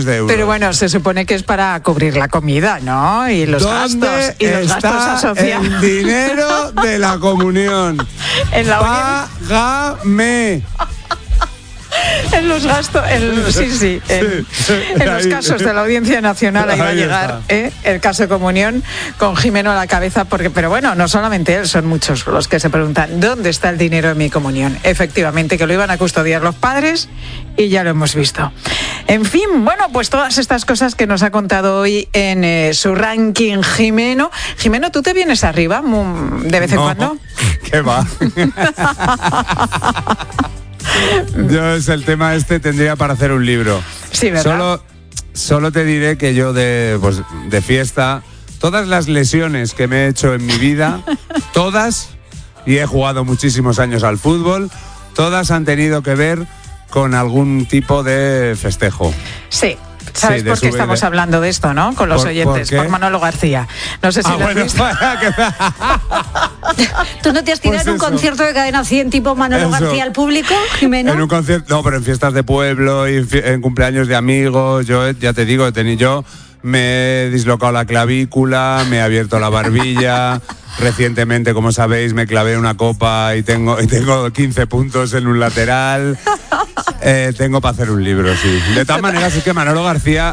de euros. Pero bueno, se supone que es para cubrir la comida, ¿no? Y los gastos. Y los gastos asociados. El dinero de la comunión? En la Págame. En los gastos, en los casos de la Audiencia Nacional ahí va a llegar el caso de comunión con Jimeno a la cabeza, pero bueno, no solamente él, son muchos los que se preguntan ¿dónde está el dinero de mi comunión? Efectivamente, que lo iban a custodiar los padres y ya lo hemos visto. En fin, bueno, pues todas estas cosas que nos ha contado hoy en su ranking Jimeno. Jimeno, ¿tú te vienes arriba de vez en cuando? ¿Qué va? Yo el tema tendría para hacer un libro. Sí, ¿verdad? Solo te diré que yo de fiesta, todas las lesiones que me he hecho en mi vida, todas, y he jugado muchísimos años al fútbol, todas han tenido que ver con algún tipo de festejo. Sí. ¿Sabes por qué estamos hablando de esto, no? Con los oyentes, por Manolo García. No sé si lo has visto. ¿Tú no te has tirado en un concierto de Cadena 100 tipo Manolo García al público, Jimeno? En un concierto, no, pero en fiestas de pueblo y en cumpleaños de amigos, yo ya te digo, me he dislocado la clavícula, me he abierto la barbilla. Recientemente, como sabéis, me clavé una copa y tengo 15 puntos en un lateral. Tengo para hacer un libro, sí. De todas maneras, es que Manolo García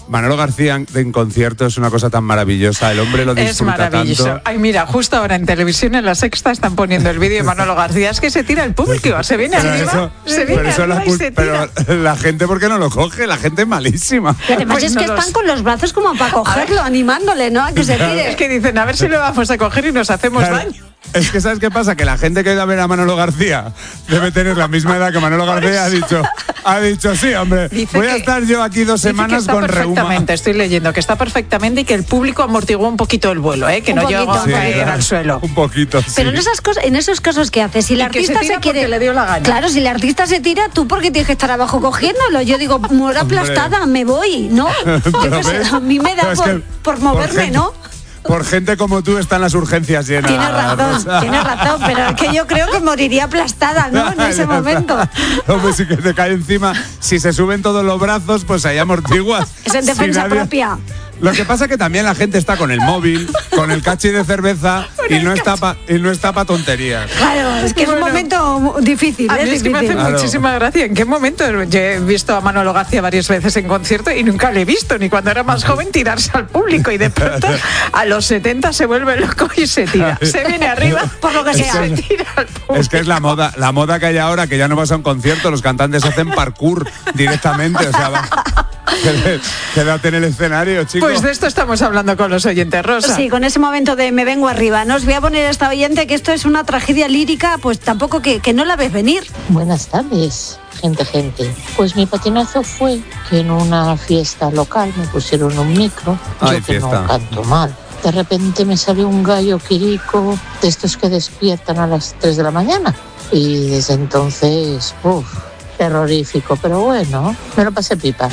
en concierto es una cosa tan maravillosa. El hombre lo disfruta tanto. Es maravilloso. Ay, mira, justo ahora en televisión, en La Sexta, están poniendo el vídeo de Manolo García. Es que se tira el público, se viene arriba y se tira. Pero la gente, ¿por qué no lo coge? La gente es malísima. Y además es que están con los brazos como para cogerlo, animándole, ¿no? A que se tire. Es que dicen, a ver si lo vamos a coger y nos hacemos daño. Es que ¿sabes qué pasa? Que la gente que ha ido a ver a Manolo García debe tener la misma edad que Manolo García. Ha dicho sí, hombre, voy a estar yo aquí 2 semanas con reuma. Estoy leyendo que está perfectamente y que el público amortiguó un poquito el vuelo, que no llegó a caer al suelo. Un poquito, sí. Pero en esos casos, ¿qué haces? Si el artista se quiere, le dio la gana. Claro, si el artista se tira, ¿tú por qué tienes que estar abajo cogiéndolo? Yo digo, muero aplastada, me voy, ¿no? A mí me da por moverme, ¿no? Por gente como tú están las urgencias llenas. Tienes razón, pero es que yo creo que moriría aplastada, ¿no? En ese momento. Hombre, si que te cae encima, si se suben todos los brazos, pues ahí amortiguas. Es en defensa propia. Lo que pasa es que también la gente está con el móvil, con el cachi de cerveza y no está pa tonterías. Claro, es que es un momento difícil. Es que me hace muchísima gracia. ¿En qué momento? Yo he visto a Manolo García varias veces en concierto y nunca le he visto, ni cuando era más joven, tirarse al público. Y de pronto, a los 70 se vuelve loco y se tira. Se viene arriba, por lo que sea. Se tira al público. Es que es la moda que hay ahora, que ya no vas a un concierto, los cantantes hacen parkour directamente. O sea, quédate en el escenario, chicos. Pues de esto estamos hablando con los oyentes, Rosa. Sí, con ese momento de me vengo arriba. No os voy a poner a esta oyente que esto es una tragedia lírica, pues tampoco que no la ves venir. Buenas tardes, gente. Pues mi patinazo fue que en una fiesta local me pusieron un micro. Yo que no canto mal. De repente me salió un gallo quirico de estos que despiertan a las 3 de la mañana. Y desde entonces, terrorífico, pero bueno, me lo pasé pipa.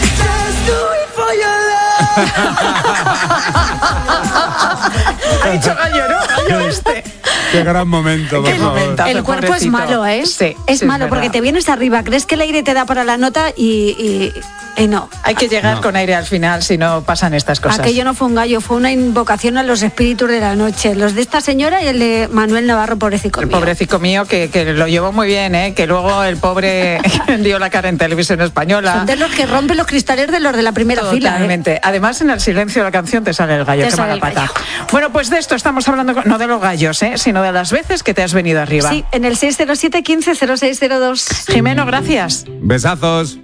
Ha dicho gallo, ¿no? Gallo este. Qué gran momento, por favor. El cuerpo es malo, ¿eh? Sí, es malo porque te vienes arriba, crees que el aire te da para la nota y no. Hay que llegar con aire al final, si no pasan estas cosas. Aquello no fue un gallo, fue una invocación a los espíritus de la noche. Los de esta señora y el de Manuel Navarro, pobrecico mío. El pobrecico mío, que lo llevó muy bien, que luego el pobre dio la cara en Televisión Española. Son de los que rompen los cristales de los de la primera fila. Totalmente. Además, en el silencio de la canción te sale el gallo. Qué mala pata. Bueno, pues de esto estamos hablando, no de los gallos, sino de las veces que te has venido arriba. Sí, en el 607 15 0602. Jimeno, gracias. Besazos.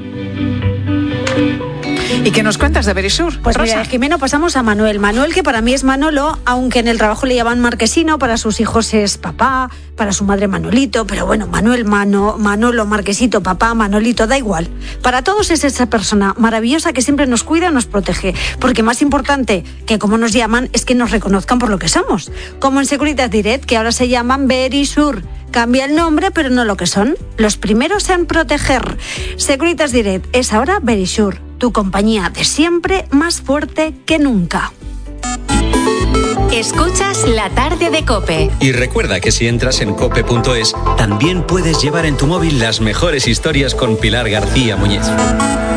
¿Y qué nos cuentas de Verisur? Pues Rosa. Mira, de Jimeno pasamos a Manuel. Manuel, que para mí es Manolo, aunque en el trabajo le llaman Marquesino, para sus hijos es papá, para su madre Manolito, pero bueno, Manuel, Manolo, Marquesito, papá, Manolito, da igual. Para todos es esa persona maravillosa que siempre nos cuida y nos protege, porque más importante que cómo nos llaman es que nos reconozcan por lo que somos. Como en Securitas Direct, que ahora se llaman Verisur. Cambia el nombre, pero no lo que son. Los primeros en proteger. Securitas Direct es ahora Verisur, tu compañía de siempre, más fuerte que nunca. Escuchas La Tarde de COPE. Y recuerda que si entras en cope.es, también puedes llevar en tu móvil las mejores historias con Pilar García Muñiz.